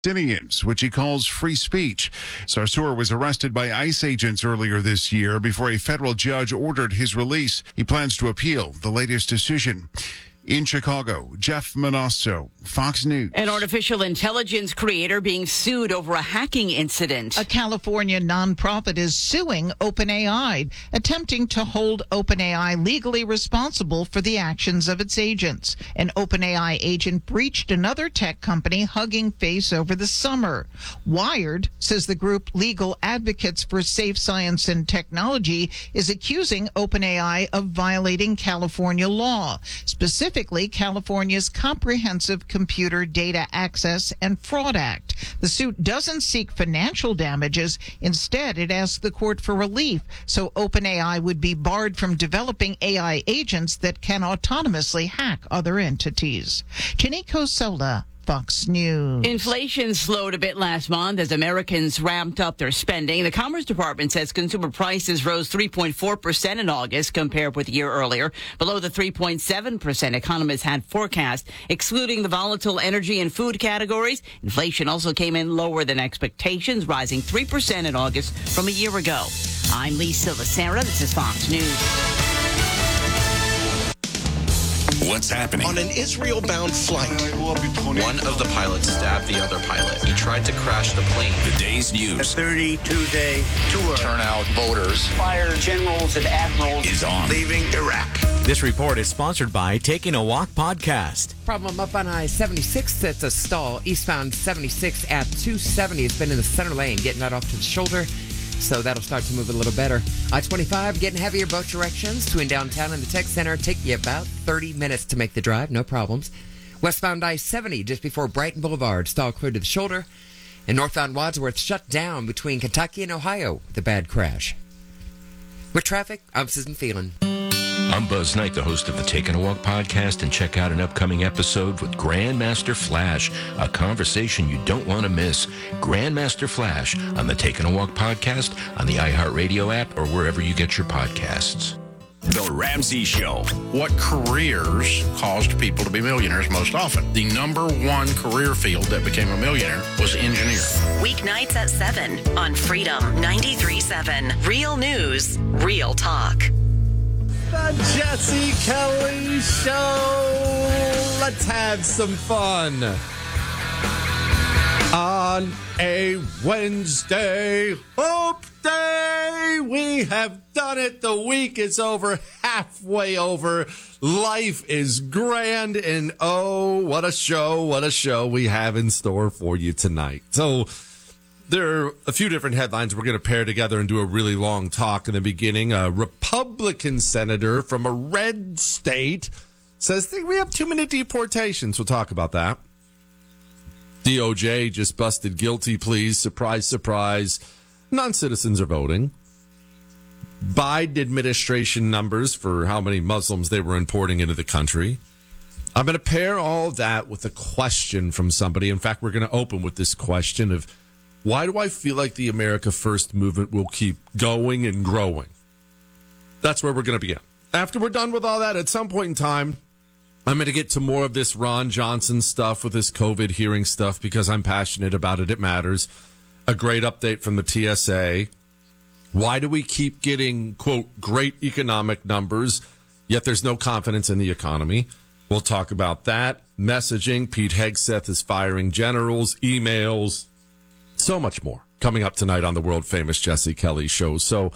Palestinians, which he calls free speech. Sarsour was arrested by ICE agents earlier this year before a federal judge ordered his release. He plans to appeal the latest decision. In Chicago, Jeff Manasso, Fox News. An artificial intelligence creator being sued over a hacking incident. A California nonprofit is suing OpenAI, attempting to hold OpenAI legally responsible for the actions of its agents. An OpenAI agent breached another tech company, Hugging Face, over the summer. Wired says the group Legal Advocates for Safe Science and Technology is accusing OpenAI of violating California law, specifically California's Comprehensive Computer Data Access and Fraud Act. The suit doesn't seek financial damages. Instead, it asks the court for relief so OpenAI would be barred from developing AI agents that can autonomously hack other entities. Janiko Sola, Fox News. Inflation slowed a bit last month as Americans ramped up their spending. The Commerce Department says consumer prices rose 3.4% in August compared with a year earlier, below the 3.7% economists had forecast. Excluding the volatile energy and food categories, inflation also came in lower than expectations, rising 3% in August from a year ago. I'm Lisa Lacera. This is Fox News. What's happening? On an Israel-bound flight, one of the pilots stabbed the other pilot. He tried to crash the plane. The day's news. A 32-day tour. Turnout voters. Fire generals and admirals Is on. leaving Iraq. This report is sponsored by Taking a Walk podcast. Problem up on I-76. It's a stall. Eastbound 76 at 270. It's been in the center lane, getting that off to the shoulder. So that'll start to move a little better. I-25 getting heavier both directions. Between downtown and the tech center, take you about 30 minutes to make the drive, no problems. Westbound I-70 just before Brighton Boulevard, stall clear to the shoulder. And northbound Wadsworth shut down between Kentucky and Ohio with a bad crash. With traffic, I'm Susan Phelan. I'm Buzz Knight, the host of the Taking a Walk podcast, and check out an upcoming episode with Grandmaster Flash, a conversation you don't want to miss. Grandmaster Flash on the Taking a Walk podcast, on the iHeartRadio app, or wherever you get your podcasts. The Ramsey Show. What careers caused people to be millionaires most often? The number one career field that became a millionaire was engineer. Weeknights at 7 on Freedom 93.7. Real news, real talk. The Jesse Kelly Show. Let's have some fun. On a Wednesday, Hope Day, we have done it. The week is over, halfway over. Life is grand, and oh, what a show we have in store for you tonight. So, there are a few different headlines we're going to pair together and do a really long talk in the beginning. A Republican senator from a red state says we have too many deportations. We'll talk about that. DOJ just busted guilty pleas. Surprise, surprise. Non-citizens are voting. Biden administration numbers for how many Muslims they were importing into the country. I'm going to pair all that with a question from somebody. In fact, we're going to open with this question of, why do I feel like the America First movement will keep going and growing? That's where we're going to begin. After we're done with all that, at some point in time, I'm going to get to more of this Ron Johnson stuff with this COVID hearing stuff because I'm passionate about it. It matters. A great update from the TSA. Why do we keep getting, quote, great economic numbers, yet there's no confidence in the economy? We'll talk about that. Messaging. Pete Hegseth is firing generals, emails. So much more coming up tonight on the world famous Jesse Kelly Show. So,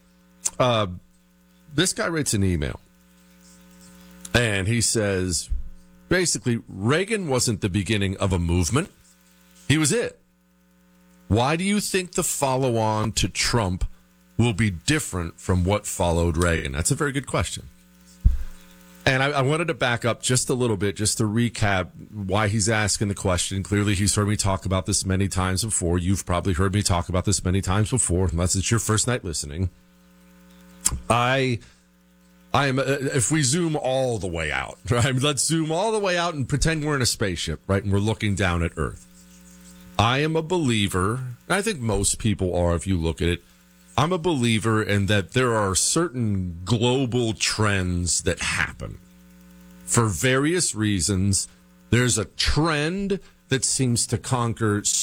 this guy writes an email and he says, basically, Reagan wasn't the beginning of a movement. He was it. Why do you think the follow on to Trump will be different from what followed Reagan? That's a very good question. And I wanted to back up just a little bit, just to recap why he's asking the question. Clearly, he's heard me talk about this many times before. You've probably heard me talk about this many times before, unless it's your first night listening. I am, if we zoom all the way out, right? Let's zoom all the way out and pretend we're in a spaceship, right? And we're looking down at Earth. I am a believer, and I think most people are if you look at it, I'm a believer in that there are certain global trends that happen. For various reasons, there's a trend that seems to conquer